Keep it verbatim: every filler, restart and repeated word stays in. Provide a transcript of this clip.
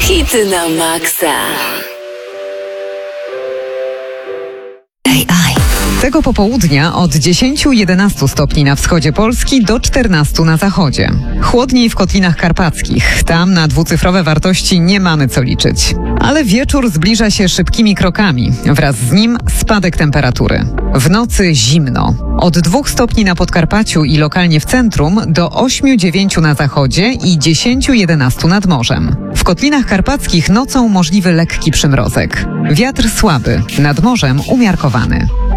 Hity na maksa. Tego popołudnia od dziesięć do jedenastu stopni na wschodzie Polski do czternastu na zachodzie. Chłodniej w Kotlinach Karpackich. Tam na dwucyfrowe wartości nie mamy co liczyć. Ale wieczór zbliża się szybkimi krokami. Wraz z nim spadek temperatury. W nocy zimno. Od dwóch stopni na Podkarpaciu i lokalnie w centrum do ośmiu dziewięciu na zachodzie i dziesięciu jedenastu nad morzem. W Kotlinach Karpackich nocą możliwy lekki przymrozek. Wiatr słaby, nad morzem umiarkowany.